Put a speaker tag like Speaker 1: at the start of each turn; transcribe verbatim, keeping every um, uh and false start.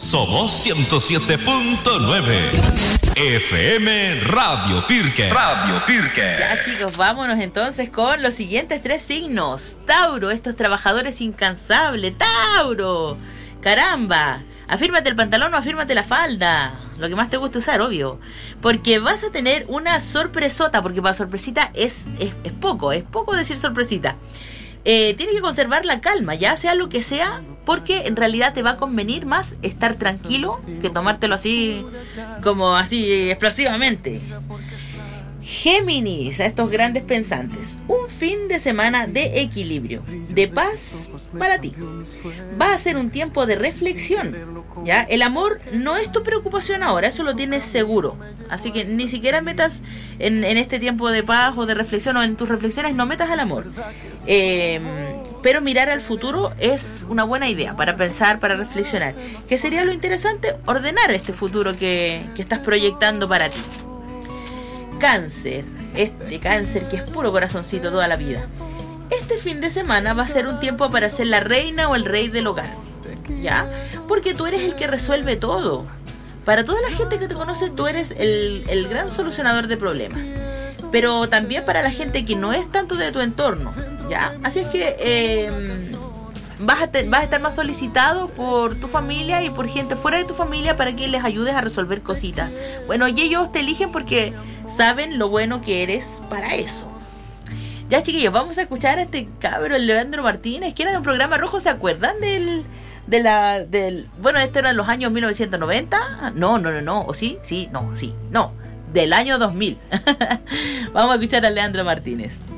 Speaker 1: Somos ciento siete punto nueve. F M Radio Pirque. Radio Pirque.
Speaker 2: Ya, chicos, vámonos entonces con los siguientes tres signos. Tauro, estos trabajadores incansables. Tauro, caramba. Afírmate el pantalón o afírmate la falda. Lo que más te guste usar, obvio. Porque vas a tener una sorpresota. Porque para sorpresita es, es, es poco. Es poco decir sorpresita. Eh, tienes que conservar la calma, ya sea lo que sea, porque en realidad te va a convenir más estar tranquilo que tomártelo así, como así explosivamente. Géminis, a estos grandes pensantes, un fin de semana de equilibrio, de paz para ti. Va a ser un tiempo de reflexión, ¿ya? El amor no es tu preocupación ahora, eso lo tienes seguro. Así que ni siquiera metas en, en este tiempo de paz o de reflexión, o en tus reflexiones no metas al amor. Eh, pero mirar al futuro es una buena idea para pensar, para reflexionar. ¿Qué sería lo interesante? Ordenar este futuro que, que estás proyectando para ti. Cáncer, este cáncer que es puro corazoncito toda la vida. Este fin de semana va a ser un tiempo para ser la reina o el rey del hogar, ¿ya? Porque tú eres el que resuelve todo. Para toda la gente que te conoce, tú eres el, el gran solucionador de problemas. Pero también para la gente que no es tanto de tu entorno, ¿ya? Así es que eh, vas, a te, vas a estar más solicitado por tu familia y por gente fuera de tu familia para que les ayudes a resolver cositas. Bueno, y ellos te eligen porque saben lo bueno que eres para eso. Ya, chiquillos, vamos a escuchar a este cabro, el Leandro Martínez, que era de un programa rojo. ¿Se acuerdan del... de la... del bueno, este era en los años mil novecientos noventa? No, no, no, no. ¿O sí? Sí, no, sí, no. Del año dos mil. Vamos a escuchar a Leandro Martínez.